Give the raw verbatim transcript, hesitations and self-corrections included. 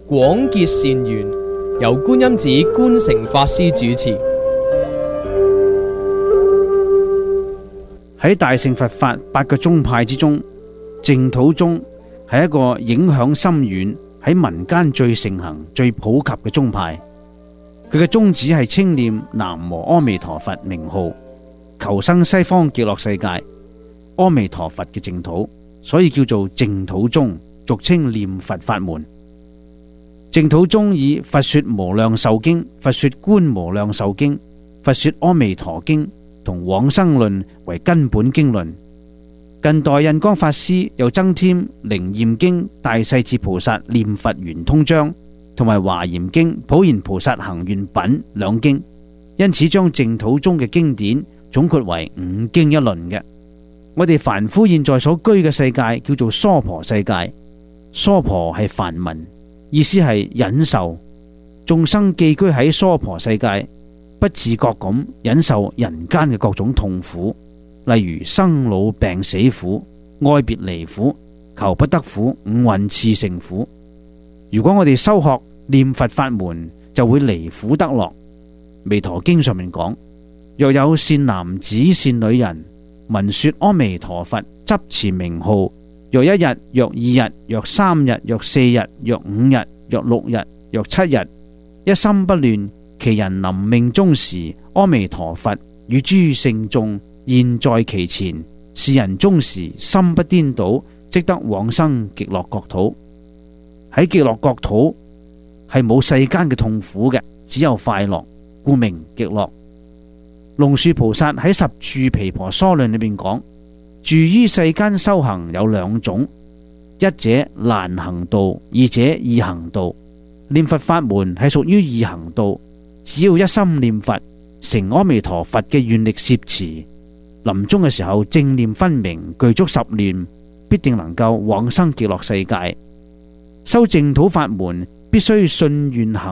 廣結善緣，由觀音寺觀誠法師主持。 喺大乘佛法八個宗派之中，淨土宗係一個影響深遠、喺民間最盛行、最普及嘅宗派。佢嘅宗旨係稱念南無阿彌陀佛名號，求生西方極樂世界阿彌陀佛嘅淨土，所以叫做淨土宗，俗稱念佛法門。淨土宗以佛說無量壽經、佛說觀無量壽經、佛說阿彌陀經同往生論為根本經論。近代印光法師又增添靈驗經、大勢至菩薩念佛圓通章同埋華嚴經、普賢菩薩行願品兩經，因此將淨土宗嘅經典總括為五經一論嘅。我哋凡夫現在所居嘅世界叫做娑婆世界，娑婆係梵文，意思係忍受。眾生寄居喺娑婆世界，不自覺咁忍受人間嘅各種痛苦，例如生老病死苦、愛別離苦、求不得苦、五蘊熾盛苦。如果我哋修學念佛法門，就會離苦得樂。彌陀經上面講，若有善男子善女人，聞說阿彌陀佛，執持名號，若一日，若二日，若三日，若四日，若五日，若六日，若七日，一心不亂，其人臨命終時，阿彌陀佛與諸聖眾現在其前，是人終時心不顛倒，即得往生極樂國土。喺極樂國土係冇世間嘅痛苦嘅，只有快樂，故名極樂。龍樹菩薩喺十住毗婆娑論裏邊講，住於世間修行有兩種，一者難行道，二者易行道。念佛法門係屬於易行道，只要一心念佛，成阿彌陀佛嘅願力攝持，臨終嘅時候正念分明，具足十念，必定能夠往生極樂世界。修淨土法門必須信願行